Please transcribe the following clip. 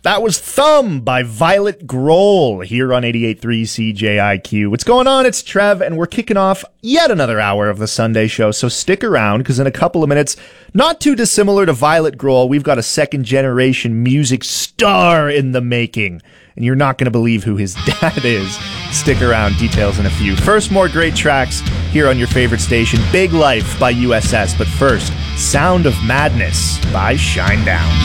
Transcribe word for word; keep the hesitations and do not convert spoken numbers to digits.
That was Thumb by Violet Grohl here on eighty-eight point three C J I Q. What's going on? It's Trev, and we're kicking off yet another hour of the Sunday show, so stick around, because in a couple of minutes, not too dissimilar to Violet Grohl, we've got a second-generation music star in the making, and you're not going to believe who his dad is. Stick around, details in a few. First, more great tracks here on your favorite station, Big Life by U S S, but first, Sound of Madness by Shinedown.